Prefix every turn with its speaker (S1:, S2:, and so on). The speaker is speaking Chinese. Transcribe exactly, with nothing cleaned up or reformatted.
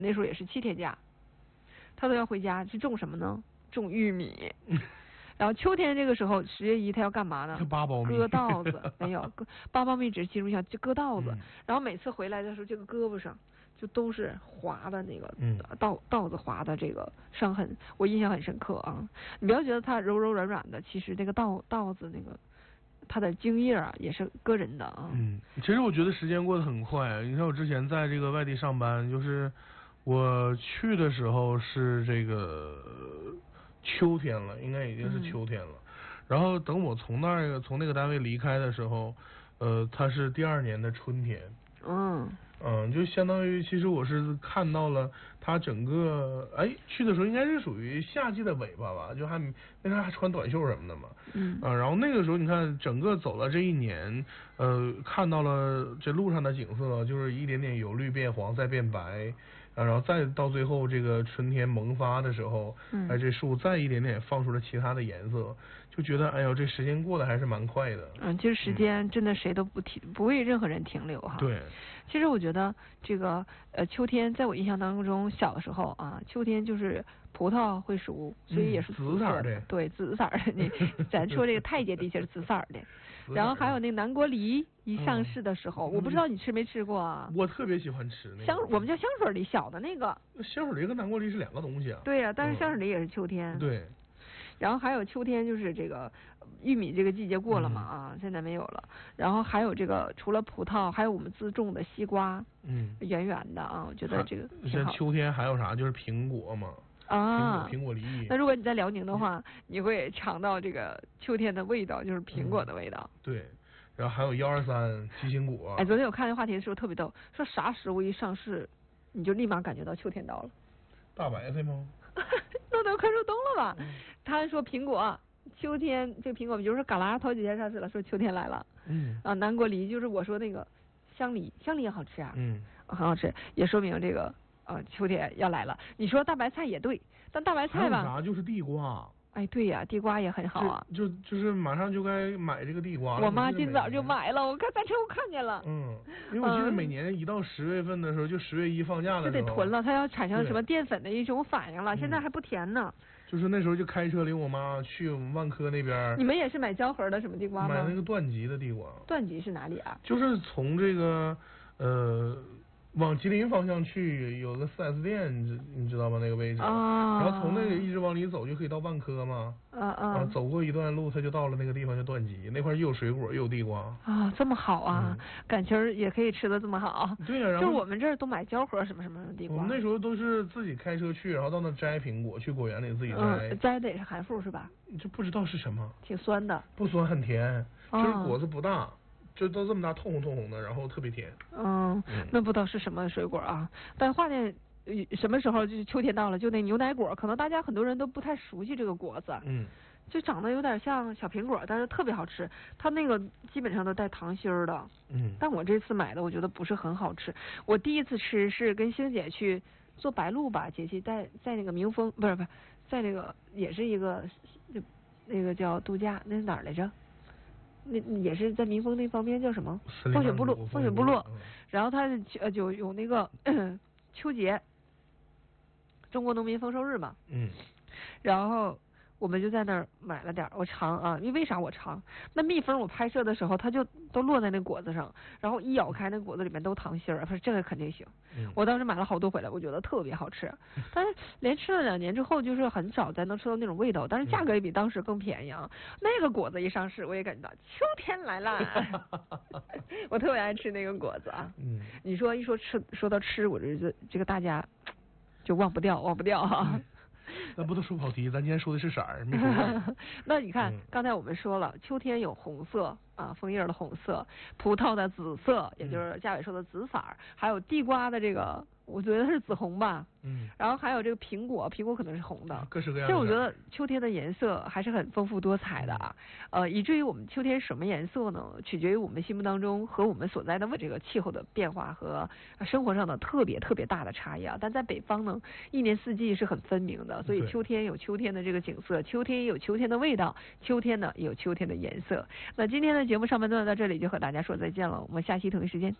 S1: 那时候也是七天假，他都要回家去种什么呢？种玉米。然后秋天这个时候，十月一他要干嘛呢？
S2: 扒苞米，
S1: 割稻子，没有割扒苞米只是其中一项，就割稻子、
S2: 嗯。
S1: 然后每次回来的时候，这个胳膊上就都是划的那个
S2: 嗯
S1: 稻稻子划的这个伤痕，我印象很深刻啊。你不要觉得它柔柔软软的，其实那个稻稻子那个它的茎叶啊也是割人的啊。
S2: 嗯，其实我觉得时间过得很快。你看我之前在这个外地上班，就是我去的时候是这个秋天了，应该已经是秋天了。嗯、然后等我从那个从那个单位离开的时候，呃，它是第二年的春天。
S1: 嗯。
S2: 嗯，就相当于其实我是看到了它整个，哎，去的时候应该是属于夏季的尾巴吧，就还那时候还穿短袖什么的嘛。
S1: 嗯。
S2: 啊，然后那个时候你看整个走了这一年，呃，看到了这路上的景色，就是一点点由绿变黄再变白。然后再到最后这个春天萌发的时候，
S1: 嗯，
S2: 哎，这树再一点点放出了其他的颜色，就觉得哎呦，这时间过得还是蛮快的。
S1: 嗯，其实时间真的谁都不停，嗯、不为任何人停留哈。
S2: 对。
S1: 其实我觉得这个呃秋天，在我印象当中，小的时候啊，秋天就是葡萄会熟，所以也是
S2: 紫色的。
S1: 对，紫色的。你咱说这个太接地气是紫色的。然后还有那个南国梨一上市的时候，嗯、我不知道你吃没吃过啊？
S2: 我特别喜欢吃那个
S1: 香，我们叫香水梨，小的那个。
S2: 香水梨跟南国梨是两个东西啊。
S1: 对呀、啊，但是香水梨也是秋天。
S2: 嗯、对。
S1: 然后还有秋天，就是这个玉米这个季节过了嘛、嗯、啊，现在没有了。然后还有这个除了葡萄，还有我们自种的西瓜，
S2: 嗯，
S1: 圆圆的啊，我觉得这个
S2: 像秋天还有啥？就是苹果嘛。
S1: 啊，
S2: 苹果梨。
S1: 那如果你在辽宁的话，你会尝到这个秋天的味道，就是苹果的味道。
S2: 嗯、对，然后还有幺二三鸡心果。
S1: 哎，昨天我看这话题的时候特别逗，说啥食物一上市，你就立马感觉到秋天到了。
S2: 大白菜吗？
S1: 那都快入冬了吧？嗯、他说苹果，秋天这苹果，比如说嘎啦头几天上市了，说秋天来了。
S2: 嗯。
S1: 啊，南国梨就是我说那个香梨，香梨也好吃啊。
S2: 嗯。
S1: 很好吃，也说明这个呃秋天要来了。你说大白菜也对，但大白菜吧。
S2: 还有啥？就是地瓜。
S1: 哎，对呀、啊，地瓜也很好啊。
S2: 就就就是马上就该买这个地瓜了。
S1: 我妈今早就买了，我看咱车我看见了。
S2: 嗯，因为我记得每年一到十月份的时候，嗯、就十月一放假的时候，
S1: 就得囤了，它要产生什么淀粉的一种反应了，现在还不甜呢。
S2: 就是那时候就开车领我妈去我们万科那边。
S1: 你们也是买胶盒的什么地瓜吗？
S2: 买那个段吉的地瓜。
S1: 段吉是哪里啊？
S2: 就是从这个呃。往吉林方向去有个四 S 店，你知你知道吗？那个位置。
S1: 啊。
S2: 然后从那个一直往里走就可以到万科嘛。
S1: 啊啊。
S2: 啊，走过一段路，它就到了那个地方，叫段吉，那块又有水果又有地瓜。
S1: 啊，这么好啊！
S2: 嗯、
S1: 感情儿也可以吃的这么好。
S2: 对呀、啊，然后
S1: 就是我们这儿都买胶盒什么什么的地瓜。
S2: 我们那时候都是自己开车去，然后到那摘苹果，去果园里自己摘。
S1: 嗯，摘的也是含馥是吧？
S2: 就不知道是什么。
S1: 挺酸的。
S2: 不酸，很甜，就是
S1: 哦、
S2: 果子不大。就都这么大，通红通红的，然后特别甜。
S1: 嗯，嗯那不知道是什么水果啊？但话呢，什么时候就是秋天到了，就那牛奶果，可能大家很多人都不太熟悉这个果子。
S2: 嗯。
S1: 就长得有点像小苹果，但是特别好吃。它那个基本上都带糖心儿的。
S2: 嗯。
S1: 但我这次买的，我觉得不是很好吃。我第一次吃是跟星姐去做白鹭吧，姐姐在在那个明丰，不是不是，在那个也是一个就那个叫度假，那是哪儿来着？那也是在民丰那方面叫什么？风雪部落，风雪部落。嗯、然后他呃就有那个秋节，中国农民丰收日嘛。
S2: 嗯。
S1: 然后我们就在那儿买了点儿，我尝啊，因为为啥我尝？那蜜蜂我拍摄的时候，它就都落在那果子上，然后一咬开，那果子里面都糖心儿，他说这个肯定行。
S2: 嗯、
S1: 我当时买了好多回来，我觉得特别好吃。但是连吃了两年之后，就是很少才能吃到那种味道，但是价格也比当时更便宜啊。嗯、那个果子一上市，我也感觉到秋天来了。我特别爱吃那个果子啊。
S2: 嗯。
S1: 你说一说吃，说到吃，我这这这个大家就忘不掉，忘不掉哈、啊。
S2: 嗯那不都说跑题，咱今天说的是色儿，没说。
S1: 那你看，
S2: 嗯、
S1: 刚才我们说了，秋天有红色啊，枫叶的红色，葡萄的紫色，也就是嘉伟说的紫色儿，嗯、还有地瓜的这个，我觉得是紫红吧。
S2: 嗯。
S1: 然后还有这个苹果，苹果可能是红的。
S2: 各式各样的。
S1: 其实我觉得秋天的颜色还是很丰富多彩的啊，呃，以至于我们秋天什么颜色呢，取决于我们心目当中和我们所在的这个气候的变化和生活上的特别特别大的差异啊。但在北方呢，一年四季是很分明的，所以秋天有秋天的这个景色，秋天也有秋天的味道，秋天呢也有秋天的颜色。那今天的节目上半段到这里就和大家说再见了，我们下期同一时间